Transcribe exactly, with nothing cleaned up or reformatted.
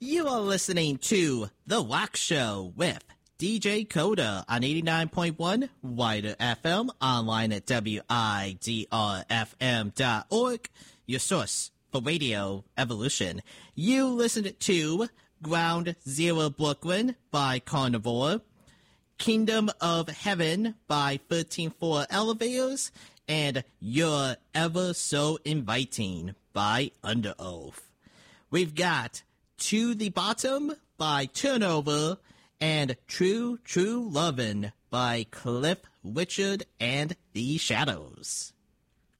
You are listening to The Wax Show with D J Coda on eighty-nine point one Wider F M, online at W I D R F M dot org, your source for radio evolution. You listened to Ground Zero Brooklyn by Carnivore, Kingdom of Heaven by thirteen four Elevators, and You're Ever So Inviting by Under Oath. We've got To the Bottom by Turnover and True True Lovin' by Cliff Richard and the Shadows.